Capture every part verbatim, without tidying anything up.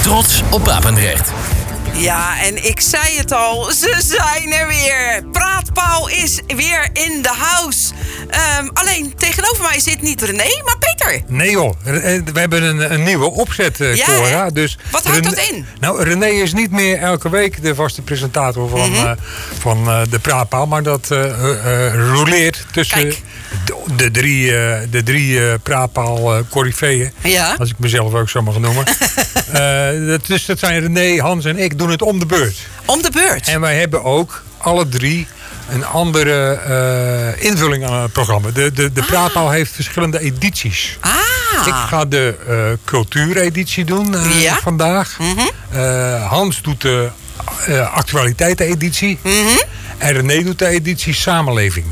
trots op Papendrecht. Ja, en ik zei het al, ze zijn er weer. Praatpaal is weer in de house. Um, alleen tegenover mij zit niet René, maar Peter. Nee joh, we hebben een, een nieuwe opzet, uh, ja, Cora. Dus wat houdt Ren- dat in? Nou, René is niet meer elke week de vaste presentator van, mm-hmm. uh, van uh, de Praatpaal. Maar dat uh, uh, rouleert tussen de, de drie, uh, de drie uh, Praatpaal uh, coryfeeën. Ja. Als ik mezelf ook zo mag noemen. uh, dat, dus dat zijn René, Hans en ik doen het om de beurt. Om de beurt. En wij hebben ook alle drie een andere uh, invulling aan het programma. De, de, de ah. Praatpaal heeft verschillende edities. Ah. Ik ga de uh, cultuureditie doen uh, ja. vandaag. Mm-hmm. Uh, Hans doet de uh, actualiteiteneditie. Mm-hmm. En René doet de editie samenleving.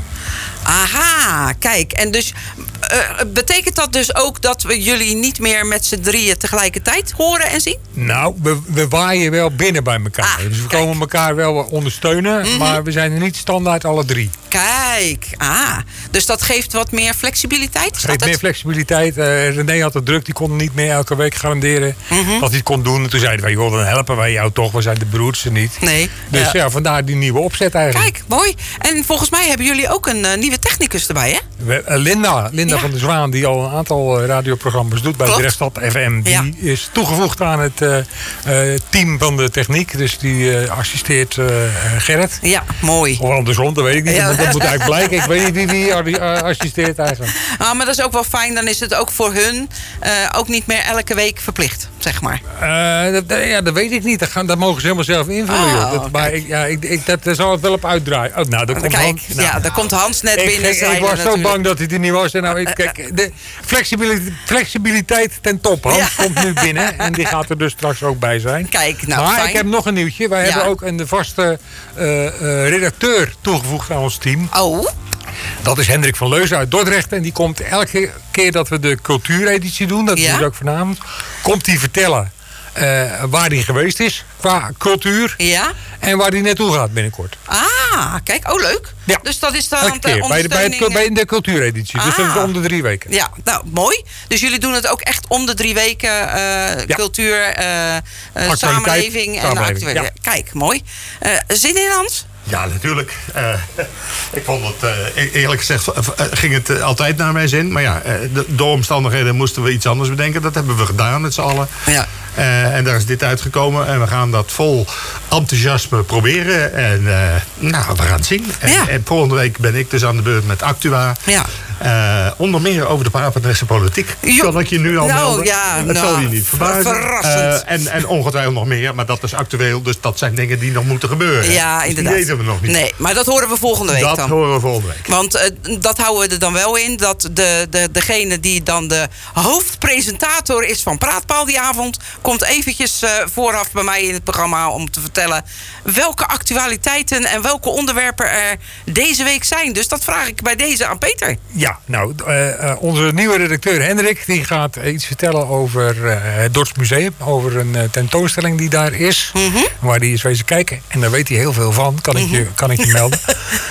Aha, kijk. En dus uh, betekent dat dus ook dat we jullie niet meer met z'n drieën tegelijkertijd horen en zien? Nou, we, we waaien wel binnen bij elkaar. Ah, dus we kijk. komen elkaar wel ondersteunen. Mm-hmm. Maar we zijn er niet standaard alle drie. Kijk, ah. Dus dat geeft wat meer flexibiliteit? Het geeft meer flexibiliteit. Uh, René had het druk, die kon niet meer elke week garanderen mm-hmm. dat hij het kon doen. En toen zeiden wij, joh, dan helpen wij jou toch. We zijn de broertjes niet. Nee. Dus ja. ja, vandaar die nieuwe opzet eigenlijk. Kijk, mooi. En volgens mij hebben jullie ook een uh, nieuwe technicus erbij, hè? We, uh, Linda, Linda ja. van der Zwaan, die al een aantal uh, radioprogramma's doet bij de Reststad F M. Die ja. is toegevoegd aan het uh, uh, team van de techniek. Dus die uh, assisteert uh, Gerrit. Ja, mooi. Of andersom, dat weet ik niet. Ja. Dat moet eigenlijk blijken. Ik weet niet wie wie assisteert eigenlijk. Ah, maar dat is ook wel fijn. Dan is het ook voor hun uh, ook niet meer elke week verplicht, zeg maar. Uh, dat, ja, dat weet ik niet. Dat, gaan, dat mogen ze helemaal zelf invullen. Oh, joh. Dat, maar ik, ja, ik, ik, dat, daar zal het wel op uitdraaien. Oh, nou, daar komt kijk, Hans, nou, ja, daar komt Hans net ik, binnen. Ik, ik was zo natuurlijk. bang dat hij er niet was. En nou, ik, kijk, de flexibiliteit, flexibiliteit ten top. Hans ja. komt nu binnen. En die gaat er dus straks ook bij zijn. Kijk, nou, maar fijn. ik heb nog een nieuwtje. Wij ja. hebben ook een de vaste uh, uh, redacteur toegevoegd aan ons team. Oh. Dat is Hendrik van Leuzen uit Dordrecht. En die komt elke keer dat we de cultuureditie doen, dat ja. is ook vanavond, komt hij vertellen uh, waar hij geweest is qua cultuur. Ja. En waar hij naartoe gaat binnenkort. Ah, kijk, oh leuk. Ja. Dus dat is dan elke keer, bij, de, bij, het, bij de cultuureditie. Ah. Dus dat is om de drie weken. Ja, nou, mooi. Dus jullie doen het ook echt om de drie weken uh, ja. cultuur, uh, uh, samenleving en actueel. Ja. Kijk, mooi. Uh, zin in, Hans? Ja, natuurlijk. Uh, ik vond het, uh, eerlijk gezegd, uh, ging het uh, altijd naar mijn zin. Maar ja, uh, de, door omstandigheden moesten we iets anders bedenken. Dat hebben we gedaan met z'n allen. Ja. Uh, en daar is dit uitgekomen. En we gaan dat vol enthousiasme proberen. En uh, nou, we gaan het zien. En, ja. en volgende week ben ik dus aan de beurt met Actua. Ja. Uh, onder meer over de Papendrechtse politiek. Kan ik je nu al nou, melden. Ja, dat nou, zal je niet verbazen. Verrassend. Uh, en, en ongetwijfeld nog meer. Maar dat is actueel. Dus dat zijn dingen die nog moeten gebeuren. Ja, dus inderdaad. Die weten we nog niet. Nee, maar dat horen we volgende week dat dan. Dat horen we volgende week. Want uh, dat houden we er dan wel in. Dat de, de, degene die dan de hoofdpresentator is van Praatpaal die avond, komt eventjes uh, vooraf bij mij in het programma om te vertellen welke actualiteiten en welke onderwerpen er deze week zijn. Dus dat vraag ik bij deze aan Peter. Ja, nou, uh, uh, onze nieuwe redacteur Hendrik die gaat iets vertellen over uh, het Dords Museum. Over een uh, tentoonstelling die daar is. Mm-hmm. Waar hij is wezen kijken. En daar weet hij heel veel van, kan, mm-hmm. ik, je, kan ik je melden.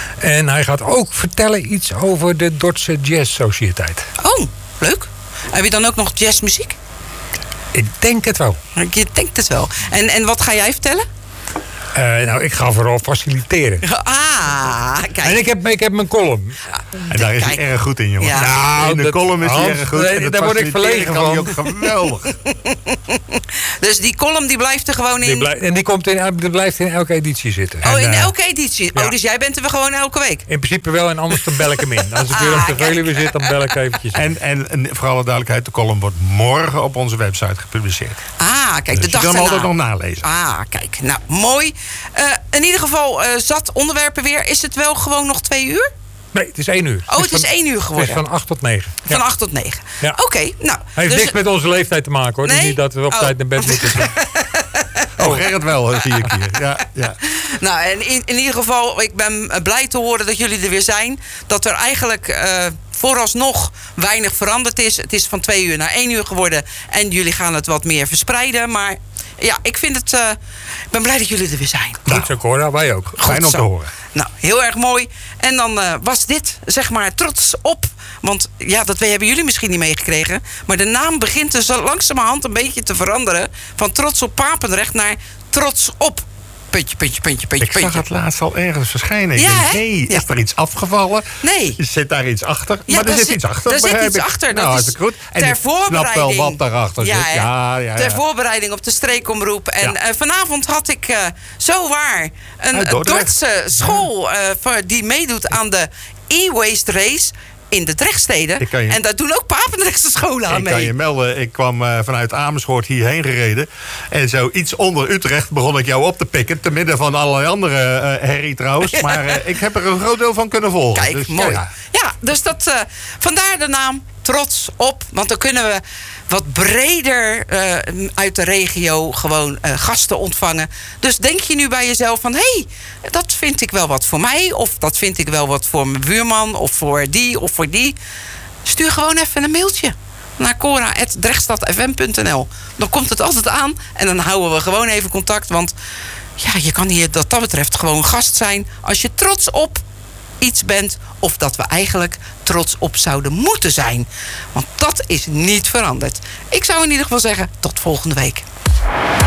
En hij gaat ook vertellen iets over de Dordtse Jazz Sociëteit. Oh, leuk. Heb je dan ook nog jazzmuziek? Ik denk het wel. Je denkt het wel. En, en wat ga jij vertellen? Uh, nou, ik ga vooral faciliteren. Ah, kijk. En ik heb, ik heb mijn column. Ja, en daar is hij erg goed in, jongen. Ja. Nou, in de dat, column is hij Hans, erg goed. Nee, en daar word ik verlegen van. Ook geweldig. Dus die column die blijft er gewoon in. Die blijft, en die, komt in, die blijft in elke editie zitten. Oh, en, in uh, elke editie? Ja. Oh, dus jij bent er gewoon elke week? In principe wel, en anders dan bel ik hem in. Als ik weer op de Veluwe zit, dan bel ik eventjes in. En, en, en voor alle duidelijkheid, de column wordt morgen op onze website gepubliceerd. Ah, kijk, dus de dag je kan hem daarna. altijd nog nalezen. Ah, kijk, nou, mooi. Uh, in ieder geval, uh, zat onderwerpen weer. Is het wel gewoon nog twee uur? Nee, het is één uur. Oh, het is één uur geworden? Het is van acht tot negen. Van ja. acht tot negen. Ja. Oké, okay, nou. Hij heeft dus niks met onze leeftijd te maken, hoor. Nee? Dus niet dat we op oh. tijd naar bed moeten zijn. Oh, Gerrit wel, zie ik hier. Ja, ja. Nou, en in, in ieder geval, ik ben blij te horen dat jullie er weer zijn. Dat er eigenlijk uh, vooralsnog weinig veranderd is. Het is van twee uur naar één uur geworden. En jullie gaan het wat meer verspreiden. Maar ja, ik vind het... Uh, ik ben blij dat jullie er weer zijn. Goed zo, Cora. Wij ook. Goed Fijn om zo. te horen. Nou, heel erg mooi. En dan uh, was dit, zeg maar, trots op. Want ja, dat hebben jullie misschien niet meegekregen. Maar de naam begint dus langzamerhand een beetje te veranderen. Van Trots op Papendrecht naar Trots op. Puntje, puntje, puntje, puntje, Ik zag puntje. het laatst al ergens verschijnen. Ik Ja, denk, hè? hé, hey, Ja. is er iets afgevallen? Nee. Zit daar iets achter? Ja, maar er daar zit zit- iets achter. daar zit begrijp iets ik. achter. Dat Nou, is hartstikke goed. En ter ik snap wel voorbereiding. wat daarachter Ja, zit. hè? Ja, ja, ja. Ter voorbereiding op de streekomroep. En Ja. uh, vanavond had ik uh, zowaar een Uit Dordrecht. Dordtse school uh, voor- die meedoet aan de e-waste race in de Drechtsteden. Ik kan je- En daar doen ook Papendrechtse scholen aan Ik mee. kan je melden, ik kwam uh, vanuit Amersfoort hierheen gereden. En zo iets onder Utrecht begon ik jou op te pikken. Te midden van allerlei andere uh, herrie trouwens. Maar uh, ik heb er een groot deel van kunnen volgen. Kijk, Dus, mooi. Ja, Ja, dus dat, uh, vandaar de naam Trots op. Want dan kunnen we wat breder uh, uit de regio gewoon uh, gasten ontvangen. Dus denk je nu bij jezelf van... hé, hey, dat vind ik wel wat voor mij. Of dat vind ik wel wat voor mijn buurman. Of voor die, of voor die. Stuur gewoon even een mailtje naar cora at drechtstad f m punt n l. Dan komt het altijd aan. En dan houden we gewoon even contact. Want ja, je kan hier wat dat betreft gewoon gast zijn. Als je trots op iets bent, of dat we eigenlijk trots op zouden moeten zijn. Want dat is niet veranderd. Ik zou in ieder geval zeggen, tot volgende week.